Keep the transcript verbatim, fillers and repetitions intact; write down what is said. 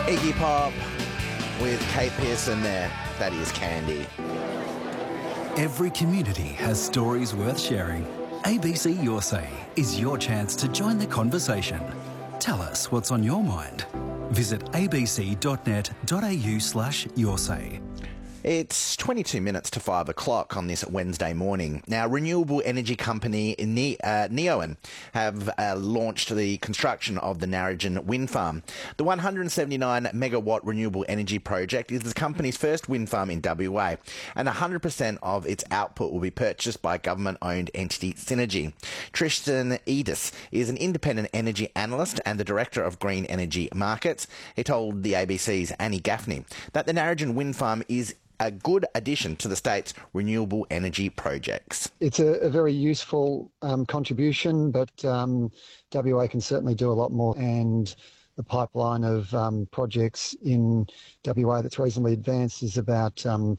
Iggy Pop with Kate Pearson there. That is Candy. Every community has stories worth sharing. A B C Your Say is your chance to join the conversation. Tell us what's on your mind. Visit abc.net.au slash yoursay. It's twenty-two minutes to five o'clock on this Wednesday morning. Now, renewable energy company ne- uh, Neoen have uh, launched the construction of the Narrogin wind farm. The one hundred seventy-nine megawatt renewable energy project is the company's first wind farm in W A, and one hundred percent of its output will be purchased by government-owned entity Synergy. Tristan Edis is an independent energy analyst and the director of green energy markets. He told the A B C's Annie Gaffney that the Narrogin wind farm is a good addition to the state's renewable energy projects. It's a, a very useful um, contribution, but um, W A can certainly do a lot more, and the pipeline of um, projects in W A that's reasonably advanced is about um,